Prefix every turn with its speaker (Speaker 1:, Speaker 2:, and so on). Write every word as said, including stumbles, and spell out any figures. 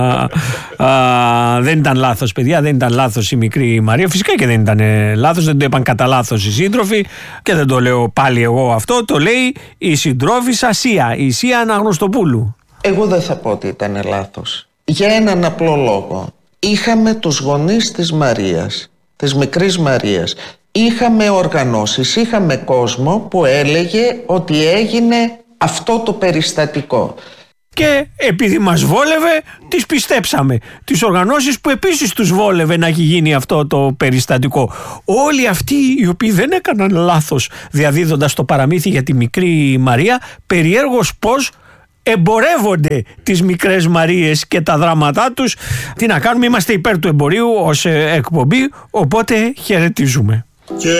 Speaker 1: Α, α, δεν ήταν λάθος, παιδιά, δεν ήταν λάθος η μικρή Μαρία. Φυσικά και δεν ήταν λάθος, δεν το είπαν κατά λάθος οι σύντροφοι και δεν το λέω πάλι εγώ αυτό, το λέει η συντρόφισσα Σία, η Σία Αναγνωστοπούλου.
Speaker 2: Εγώ δεν θα πω ότι ήταν λάθος. Για έναν απλό λόγο. Είχαμε τους γονείς της Μαρίας, της μικρής Μαρίας. Είχαμε οργανώσεις, είχαμε κόσμο που έλεγε ότι έγινε αυτό το περιστατικό.
Speaker 1: Και επειδή μας βόλευε, τις πιστέψαμε. Τις οργανώσεις που επίσης τους βόλευε να έχει γίνει αυτό το περιστατικό. Όλοι αυτοί οι οποίοι δεν έκαναν λάθος διαδίδοντας το παραμύθι για τη μικρή Μαρία, περιέργως πώς εμπορεύονται τις μικρές Μαρίες και τα δράματά τους. Τι να κάνουμε, είμαστε υπέρ του εμπορίου ως εκπομπή, οπότε χαιρετίζουμε.
Speaker 2: Και